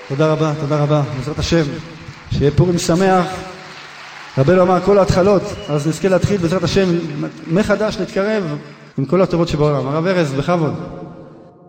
תודה רבה, בעזרת השם, שיהיה פורים שמח. רבנו אמר כל ההתחלות, אז נזכה להתחיל בעזרת השם מחדש, נתקרב עם כל התורות שבעולם. הרב ארז, בכבוד.